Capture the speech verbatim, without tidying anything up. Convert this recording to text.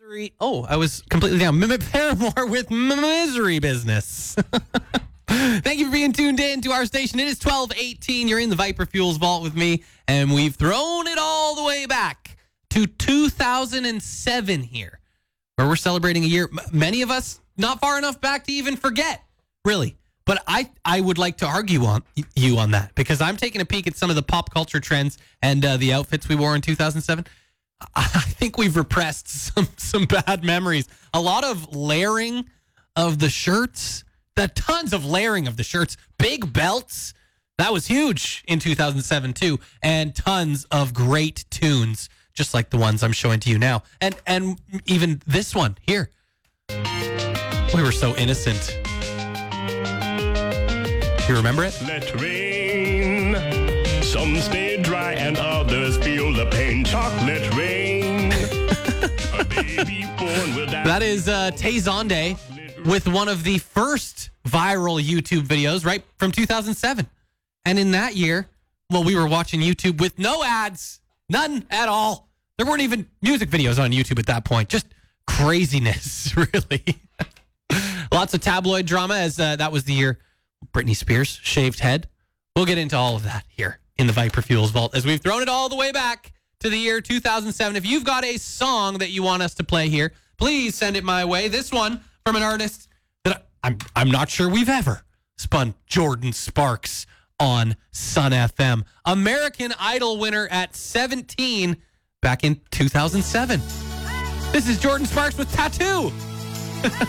Misery. Oh, I was completely down. M- Paramore with M- Misery Business. Thank you for being tuned in to our station. It is twelve eighteen. You're in the Viper Fuels Vault with me, and we've thrown it all the way back to two thousand seven here, where we're celebrating a year. M- many of us not far enough back to even forget, really. But I, I would like to argue on you on that, because I'm taking a peek at some of the pop culture trends and uh, the outfits we wore in two thousand seven. I think we've repressed some some bad memories. A lot of layering of the shirts, the tons of layering of the shirts, big belts. That was huge in two thousand seven too, and tons of great tunes, just like the ones I'm showing to you now, and and even this one here. We were so innocent. You remember it? Let rain. Some stay dry and others feel the pain. Chocolate rain. A baby born will die. That is uh, Tay Zonde with one of the first viral YouTube videos, right, from two thousand seven. And in that year, well, we were watching YouTube with no ads, none at all. There weren't even music videos on YouTube at that point. Just craziness, really. Lots of tabloid drama, as uh, that was the year Britney Spears shaved head. We'll get into all of that here in the Viper Fuels Vault, as we've thrown it all the way back to the year two thousand seven. If you've got a song that you want us to play here, please send it my way. This one from an artist that I'm I'm not sure we've ever spun Jordan Sparks on Sun F M. American Idol winner at seventeen back in two thousand seven. This is Jordan Sparks with Tattoo.